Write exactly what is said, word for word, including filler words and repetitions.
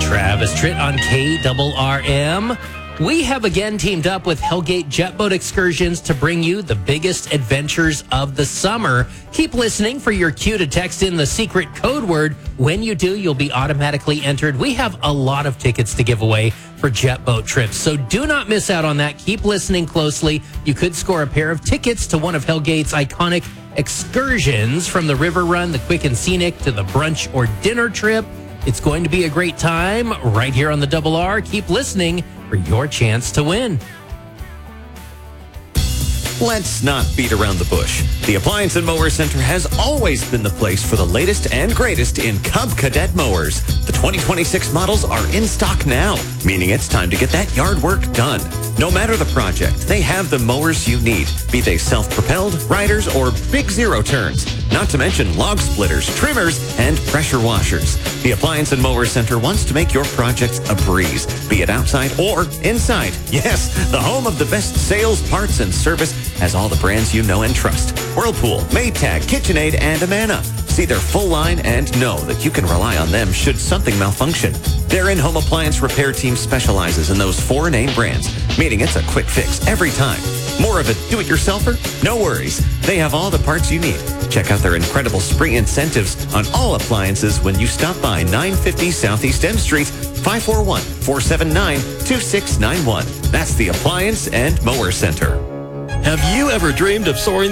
Travis Tritt on K R R M. We have again teamed up with Hellgate Jet Boat Excursions to bring you the biggest adventures of the summer. Keep listening for your cue to text in the secret code word. When you do, you'll be automatically entered. We have a lot of tickets to give away for jet boat trips, so do not miss out on that. Keep listening closely. You could score a pair of tickets to one of Hellgate's iconic excursions, from the river run, the quick and scenic, to the brunch or dinner trip. It's going to be a great time right here on the Double R. Keep listening for your chance to win. Let's not beat around the bush. The Appliance and Mower Center has always been the place for the latest and greatest in Cub Cadet mowers. The twenty twenty-six models are in stock now, meaning it's time to get that yard work done. No matter the project, they have the mowers you need, be they self-propelled, riders, or big zero turns. Not to mention log splitters, trimmers, and pressure washers. The Appliance and Mower Center wants to make your projects a breeze, be it outside or inside. Yes, the home of the best sales, parts, and service has all the brands you know and trust. Whirlpool, Maytag, KitchenAid, and Amana. See their full line and know that you can rely on them should something malfunction. Their in-home appliance repair team specializes in those four name brands, meaning it's a quick fix every time. More of a do-it-yourselfer? No worries. They have all the parts you need. Check out their incredible spring incentives on all appliances when you stop by nine fifty Southeast M Street, five four one, four seven nine, two six nine one. That's the Appliance and Mower Center. Have you ever dreamed of soaring